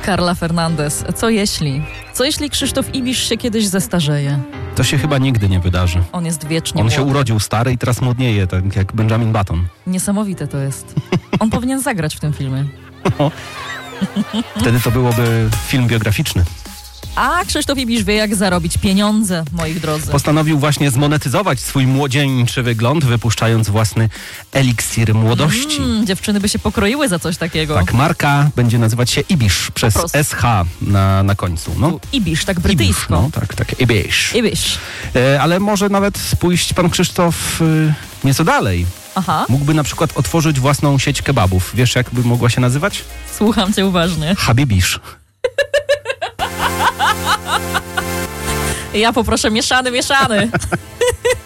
Karla Fernandez. Co jeśli? Co jeśli Krzysztof Ibisz się kiedyś zestarzeje? To się chyba nigdy nie wydarzy. On jest wiecznie On młody. się urodził stary i teraz młodnieje, tak jak Benjamin Button. Niesamowite to jest. On powinien zagrać w tym filmie. Wtedy to byłoby film biograficzny. A Krzysztof Ibisz wie, jak zarobić pieniądze, moi drodzy. Postanowił właśnie zmonetyzować swój młodzieńczy wygląd, wypuszczając własny eliksir młodości. Dziewczyny by się pokroiły za coś takiego. Tak, marka będzie nazywać się Ibisz przez Po prostu. SH na końcu. No. Ibisz, tak Ibisz, brytyjsko. no tak, Ibisz. Ibisz. Ale może nawet pójść pan Krzysztof nieco dalej. Aha, Mógłby na przykład otworzyć własną sieć kebabów. Wiesz, jak by mogła się nazywać? słucham cię uważnie. Habibisz. Ja poproszę mieszany.